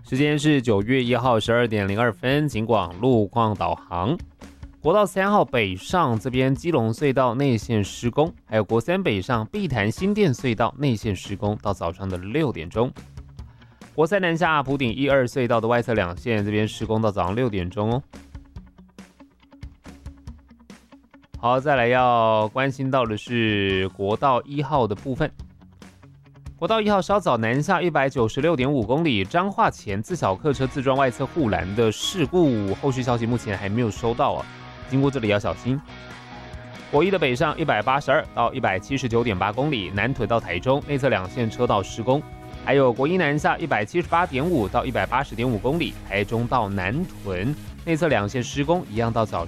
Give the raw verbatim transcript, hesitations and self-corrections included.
时间是九月一号十二点零二分，警广路况导航。国道三号北上这边基隆隧道内线施工，还有国三北上碧潭新店隧道内线施工，到早上的六点钟。国三南下埔顶一二隧道的外侧两线这边施工到早上六点钟哦。好，再来要关心到的是国道一号的部分。国道一号稍早南下一百九十六点五公里，彰化前自小客车自撞外侧护栏的事故，后续消息目前还没有收到啊，经过这里要小心。国一的北上一百八十二到一百七十九点八公里，南屯到台中内侧两线车道施工，还有国一南下一百七十八点五到一百八十点五公里，台中到南屯内侧两线施工，一样到早